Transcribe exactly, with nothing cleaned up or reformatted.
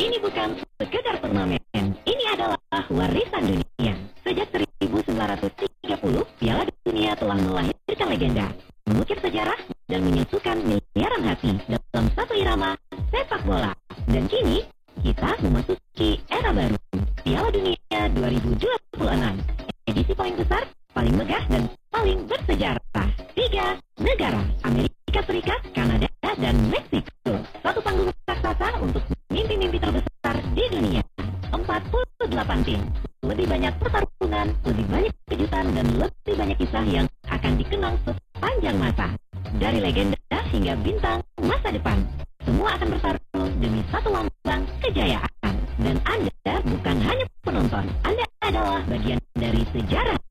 Ini bukan sekedar turnamen, ini adalah warisan dunia. Sejak seribu sembilan ratus tiga puluh, Piala Dunia telah melahirkan legenda, mengukir sejarah, dan menyusukan miliaran hati dalam satu irama sepak bola. Dan kini, kita memasuki era baru, Piala Dunia dua ribu dua puluh enam. Edisi paling besar, paling megah, dan paling bersejarah. Tiga negara, Amerika Serikat, Kanada, dan Meksiko. Satu panggung raksasa untuk mimpi-mimpi terbesar di dunia. empat puluh delapan tim, lebih banyak pertarungan, lebih banyak kejutan, dan lebih banyak kisah yang akan dikenang sepanjang masa. Dari legenda hingga bintang masa depan, semua akan bertarung demi satu lambang kejayaan. Dan Anda bukan hanya penonton, Anda adalah bagian dari sejarah.